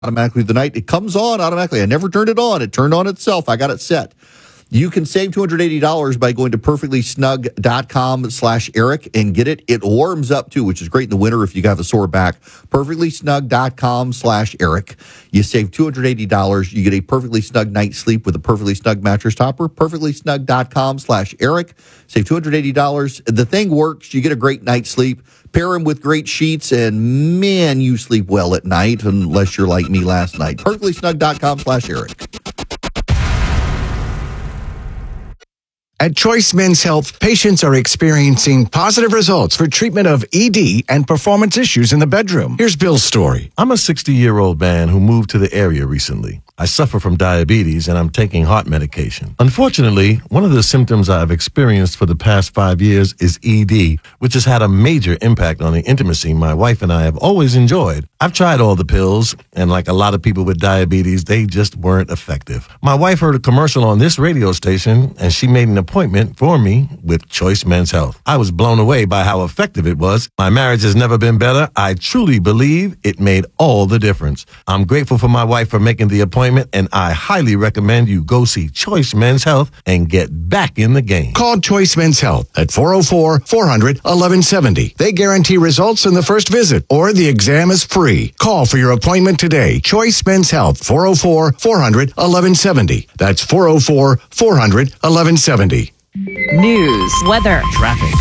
automatically the night it comes on automatically. I never turned it on. It turned on itself. I got it set. You can save $280 by going to perfectlysnug.com/Eric and get it. It warms up too, which is great in the winter if you have a sore back. Perfectlysnug.com/Eric. You save $280. You get a perfectly snug night's sleep with a perfectly snug mattress topper. Perfectlysnug.com/Eric. Save $280. The thing works. You get a great night's sleep. Pair them with great sheets, and man, you sleep well at night, unless you're like me last night. Perfectlysnug.com/Eric. At Choice Men's Health, patients are experiencing positive results for treatment of ED and performance issues in the bedroom. Here's Bill's story. I'm a 60-year-old man who moved to the area recently. I suffer from diabetes and I'm taking heart medication. Unfortunately, one of the symptoms I've experienced for the past 5 years is ED, which has had a major impact on the intimacy my wife and I have always enjoyed. I've tried all the pills, and like a lot of people with diabetes, they just weren't effective. My wife heard a commercial on this radio station, and she made an appointment for me with Choice Men's Health. I was blown away by how effective it was. My marriage has never been better. I truly believe it made all the difference. I'm grateful for my wife for making the appointment, and I highly recommend you go see Choice Men's Health and get back in the game. Call Choice Men's Health at 404-400-1170. They guarantee results in the first visit, or the exam is free. Call for your appointment today. Choice Men's Health, 404-400-1170. That's 404-400-1170. News, weather, traffic.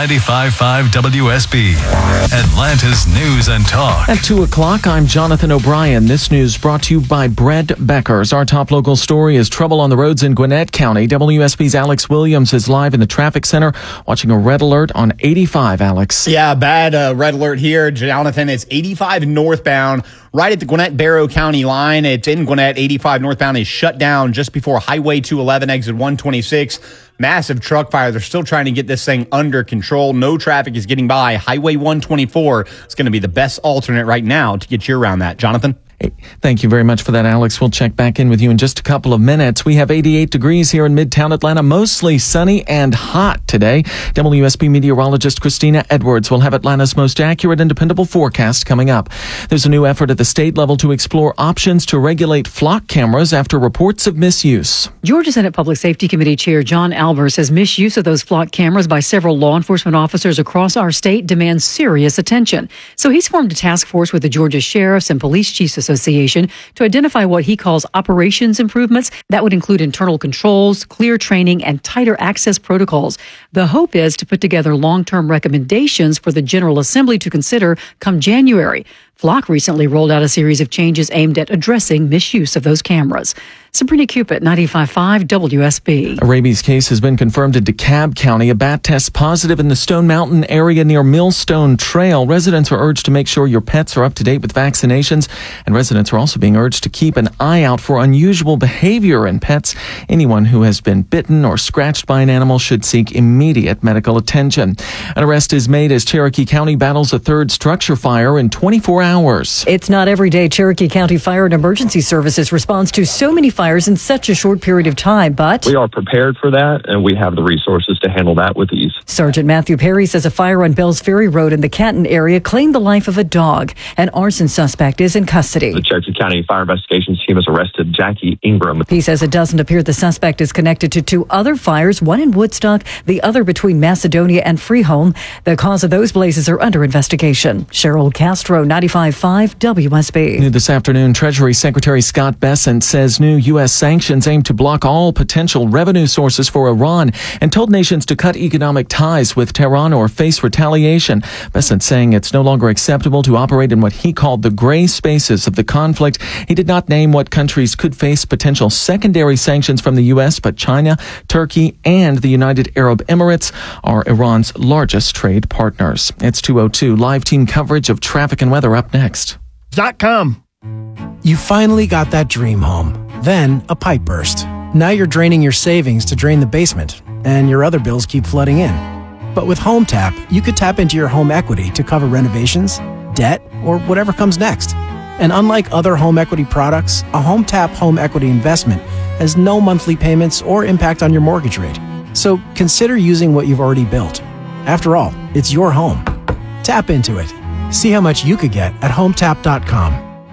95.5 WSB, Atlanta's News and Talk. At 2 o'clock, I'm Jonathan O'Brien. This news brought to you by Bread Beckers. Our top local story is trouble on the roads in Gwinnett County. WSB's Alex Williams is live in the traffic center watching a red alert on 85, Alex. Yeah, bad red alert here, Jonathan. It's 85 northbound, right at the Gwinnett-Barrow County line. It's in Gwinnett. 85 northbound is shut down just before Highway 211, exit 126. Massive truck fire. They're still trying to get this thing under control. No traffic is getting by. Highway 124 is going to be the best alternate right now to get you around that. Jonathan? Hey, thank you very much for that, Alex. We'll check back in with you in just a couple of minutes. We have 88 degrees here in Midtown Atlanta, mostly sunny and hot today. WSB meteorologist Christina Edwards will have Atlanta's most accurate and dependable forecast coming up. There's a new effort at the state level to explore options to regulate flock cameras after reports of misuse. Georgia Senate Public Safety Committee Chair John Albers says misuse of those flock cameras by several law enforcement officers across our state demands serious attention. So he's formed a task force with the Georgia Sheriffs and Police Chiefs Association to identify what he calls operations improvements. That would include internal controls, clear training, and tighter access protocols. The hope is to put together long-term recommendations for the General Assembly to consider come January. Flock recently rolled out a series of changes aimed at addressing misuse of those cameras. Sabrina Cupid, 95.5 WSB. A rabies case has been confirmed in DeKalb County. A bat test positive in the Stone Mountain area near Millstone Trail. Residents are urged to make sure your pets are up to date with vaccinations, and residents are also being urged to keep an eye out for unusual behavior in pets. Anyone who has been bitten or scratched by an animal should seek immediate medical attention. An arrest is made as Cherokee County battles a third structure fire in 24 hours. It's not every day Cherokee County Fire and Emergency Services responds to so many fires in such a short period of time, but we are prepared for that, and we have the resources to handle that with ease. Sergeant Matthew Perry says a fire on Bells Ferry Road in the Canton area claimed the life of a dog. An arson suspect is in custody. The Cherokee County Fire Investigations Team has arrested Jackie Ingram. He says it doesn't appear the suspect is connected to two other fires, one in Woodstock, the other between Macedonia and Freeholm. The cause of those blazes are under investigation. Cheryl Castro, 95.5 WSB. New this afternoon, Treasury Secretary Scott Bessent says new U.S. sanctions aim to block all potential revenue sources for Iran and told nations to cut economic ties with Tehran or face retaliation. Bessent saying it's no longer acceptable to operate in what he called the gray spaces of the conflict. He did not name what countries could face potential secondary sanctions from the U.S., but China, Turkey, and the United Arab Emirates are Iran's largest trade partners. It's 2:02. Live team coverage of traffic and weather up next. .com. You finally got that dream home. Then a pipe burst. Now you're draining your savings to drain the basement, and your other bills keep flooding in. But with HomeTap, you could tap into your home equity to cover renovations, debt, or whatever comes next. And unlike other home equity products, a HomeTap home equity investment has no monthly payments or impact on your mortgage rate. So consider using what you've already built. After all, it's your home. Tap into it. See how much you could get at HomeTap.com.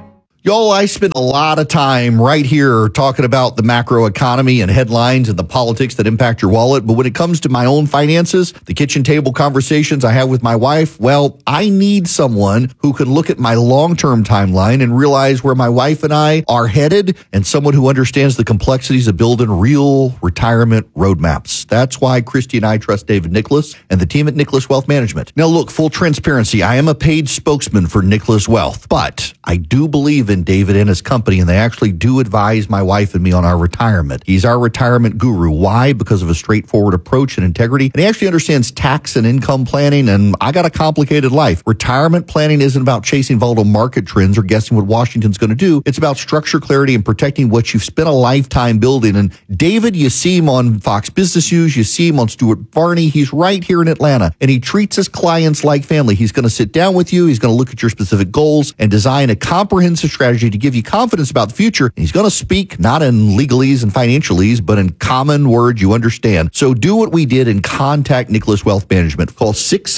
Y'all, I spend a lot of time right here talking about the macro economy and headlines and the politics that impact your wallet. But when it comes to my own finances, the kitchen table conversations I have with my wife, well, I need someone who can look at my long-term timeline and realize where my wife and I are headed, and someone who understands the complexities of building real retirement roadmaps. That's why Christy and I trust David Nicholas and the team at Nicholas Wealth Management. Now, look, full transparency, I am a paid spokesman for Nicholas Wealth, but I do believe in David and his company, and they actually do advise my wife and me on our retirement. He's our retirement guru. Why? Because of a straightforward approach and integrity, and he actually understands tax and income planning, and I got a complicated life. Retirement planning isn't about chasing volatile market trends or guessing what Washington's going to do. It's about structure, clarity, and protecting what you've spent a lifetime building. And David, you see him on Fox Business News, you see him on Stuart Varney. He's right here in Atlanta, and he treats his clients like family. He's going to sit down with you. He's going to look at your specific goals and design a comprehensive strategy to give you confidence about the future. And he's going to speak not in legalese and financialese, but in common words you understand. So do what we did and contact Nicholas Wealth Management. Call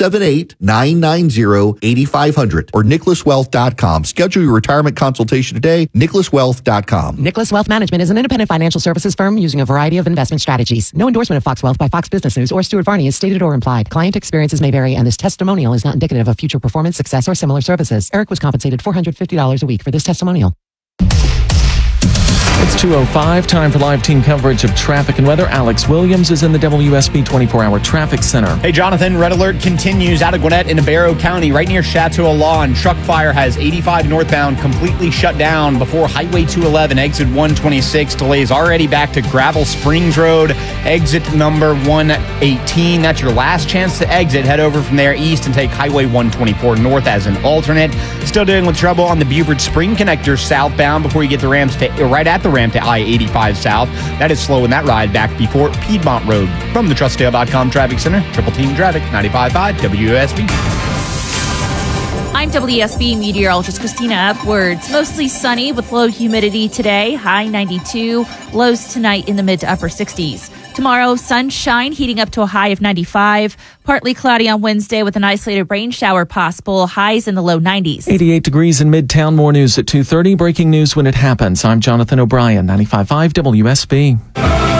678-990-8500 or nicholaswealth.com. Schedule your retirement consultation today. nicholaswealth.com. Nicholas Wealth Management is an independent financial services firm using a variety of investment strategies. No endorsement of Fox Wealth by Fox Business News or Stuart Varney is stated or implied. Client experiences may vary, and this testimonial is not indicative of future performance, success, or similar services. Eric was compensated $450 a week for this testimonial. It's 2:05, time for live team coverage of traffic and weather. Alex Williams is in the WSB 24-hour traffic center. Hey, Jonathan, red alert continues out of Gwinnett into Barrow County, right near Chateau Lawn. Truck fire has 85 northbound completely shut down before Highway 211, exit 126. Delays already back to Gravel Springs Road, exit number 118. That's your last chance to exit. Head over from there east and take Highway 124 north as an alternate. Still dealing with trouble on the Buford Spring Connector southbound before you get the ramps to right at the ramp to I-85 South. That is slowing that ride back before Piedmont Road. From the TrustDale.com Traffic Center, Triple Team Traffic, 95.5 WSB. I'm WSB meteorologist Christina Upwards. Mostly sunny with low humidity today, high 92, lows tonight in the mid to upper 60s. Tomorrow, sunshine heating up to a high of 95. Partly cloudy on Wednesday with an isolated rain shower possible. Highs in the low 90s. 88 degrees in Midtown. More news at 2:30. Breaking news when it happens. I'm Jonathan O'Brien, 95.5 WSB.